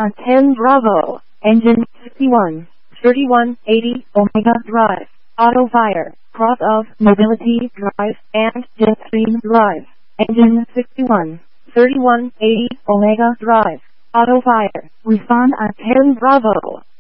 on 10 Bravo, engine 61, 3180 Omega Drive, Auto Fire, Cross of Mobility Drive, and Jetstream Drive, engine 61, 3180 Omega Drive, Auto Fire, respond on 10 Bravo.